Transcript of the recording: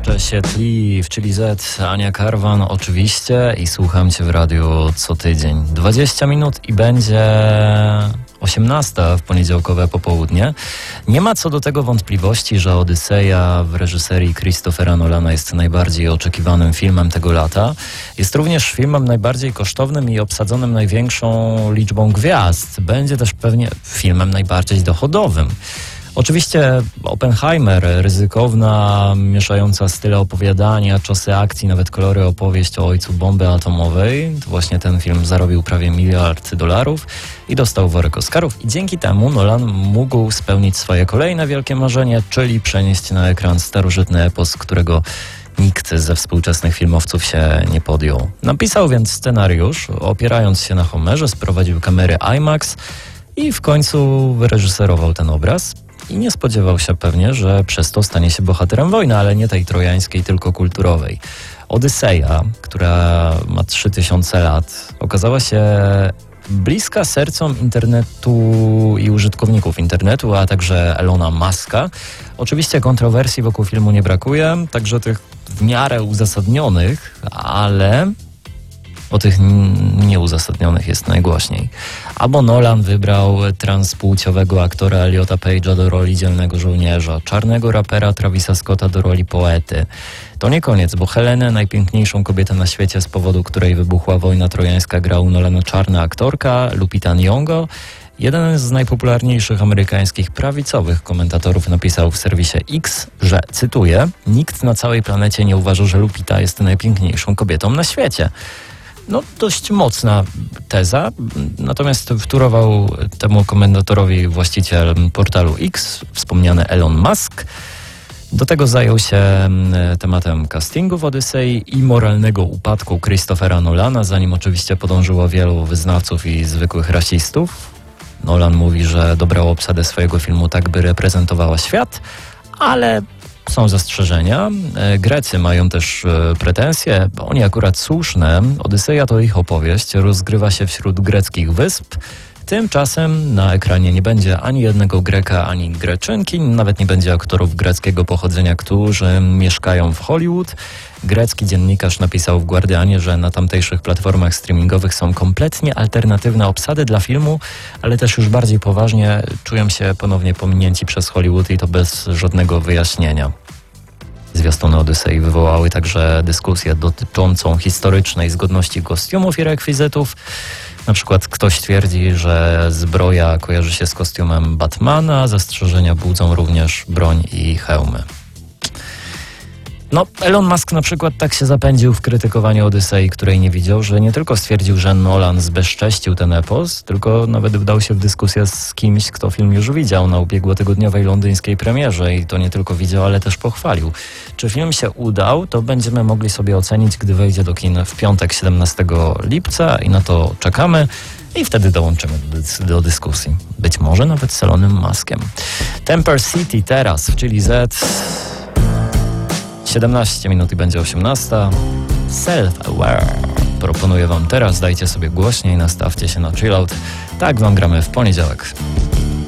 Się tli w Chili Z, Ania Karwan oczywiście i słucham Cię w radiu co tydzień. 20 minut i będzie 18 w poniedziałkowe popołudnie. Nie ma co do tego wątpliwości, że Odyseja w reżyserii Christophera Nolana jest najbardziej oczekiwanym filmem tego lata. Jest również filmem najbardziej kosztownym i obsadzonym największą liczbą gwiazd. Będzie też pewnie filmem najbardziej dochodowym. Oczywiście Oppenheimer, ryzykowna, mieszająca style opowiadania, czasy akcji, nawet kolory opowieść o ojcu bomby atomowej. To właśnie ten film zarobił prawie $1 miliard i dostał worek Oscarów. I dzięki temu Nolan mógł spełnić swoje kolejne wielkie marzenie, czyli przenieść na ekran starożytny epos, którego nikt ze współczesnych filmowców się nie podjął. Napisał więc scenariusz, opierając się na Homerze, sprowadził kamery IMAX i w końcu wyreżyserował ten obraz. I nie spodziewał się pewnie, że przez to stanie się bohaterem wojny, ale nie tej trojańskiej, tylko kulturowej. Odyseja, która ma 3000 lat, okazała się bliska sercom internetu i użytkowników internetu, a także Elona Muska. Oczywiście kontrowersji wokół filmu nie brakuje, także tych w miarę uzasadnionych, ale o tych nieuzasadnionych jest najgłośniej. Albo Nolan wybrał transpłciowego aktora Elliota Page'a do roli dzielnego żołnierza, czarnego rapera Travisa Scotta do roli poety. To nie koniec, bo Helenę, najpiękniejszą kobietę na świecie, z powodu której wybuchła wojna trojańska, grał Nolana czarna aktorka Lupita Nyong'o. Jeden z najpopularniejszych amerykańskich prawicowych komentatorów napisał w serwisie X, że, cytuję, nikt na całej planecie nie uważa, że Lupita jest najpiękniejszą kobietą na świecie. No, dość mocna teza, natomiast wtórował temu komentatorowi właściciel portalu X, wspomniany Elon Musk. Do tego zajął się tematem castingu w Odysei i moralnego upadku Christophera Nolana, za nim oczywiście podążyło wielu wyznawców i zwykłych rasistów. Nolan mówi, że dobrał obsadę swojego filmu tak, by reprezentowała świat, ale są zastrzeżenia. Grecy mają też pretensje, bo oni akurat słuszne. Odyseja to ich opowieść, rozgrywa się wśród greckich wysp. Tymczasem na ekranie nie będzie ani jednego Greka, ani Greczynki, nawet nie będzie aktorów greckiego pochodzenia, którzy mieszkają w Hollywood. Grecki dziennikarz napisał w Guardianie, że na tamtejszych platformach streamingowych są kompletnie alternatywne obsady dla filmu, ale też już bardziej poważnie czują się ponownie pominięci przez Hollywood i to bez żadnego wyjaśnienia. Zwiastuny Odysei wywołały także dyskusję dotyczącą historycznej zgodności kostiumów i rekwizytów. Na przykład ktoś twierdzi, że zbroja kojarzy się z kostiumem Batmana, zastrzeżenia budzą również broń i hełmy. No, Elon Musk na przykład tak się zapędził w krytykowaniu Odysei, której nie widział, że nie tylko stwierdził, że Nolan zbezcześcił ten epos, tylko nawet wdał się w dyskusję z kimś, kto film już widział na ubiegłotygodniowej londyńskiej premierze i to nie tylko widział, ale też pochwalił. Czy film się udał, to będziemy mogli sobie ocenić, gdy wejdzie do kin w piątek 17 lipca i na to czekamy. I wtedy dołączymy do dyskusji. Być może nawet z Elonem Muskiem. Temper City teraz w Chili Z. 17 minut i będzie 18. Self-Aware. Proponuję wam teraz, dajcie sobie głośniej, nastawcie się na chillout. Tak wam gramy w poniedziałek.